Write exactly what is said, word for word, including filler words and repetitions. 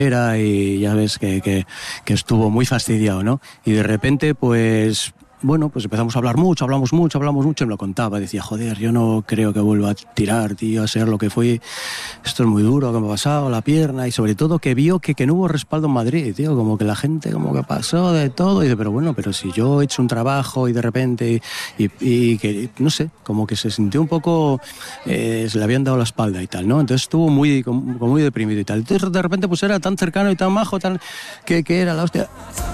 era y ya ves que, que, que estuvo muy fastidiado, ¿no? Y de repente, pues... Bueno, pues empezamos a hablar mucho, hablamos mucho, hablamos mucho, y me lo contaba. Decía, joder, yo no creo que vuelva a tirar, tío, a ser lo que fui. Esto es muy duro, que me ha pasado, la pierna, y sobre todo que vio que, que no hubo respaldo en Madrid, tío, como que la gente como que pasó de todo, y dice, pero bueno, pero si yo he hecho un trabajo y de repente, y, y, y que, no sé, como que se sintió un poco, eh, se le habían dado la espalda y tal, ¿no? Entonces estuvo muy, como muy deprimido y tal. Entonces de repente pues era tan cercano y tan majo, tan que, que era la hostia.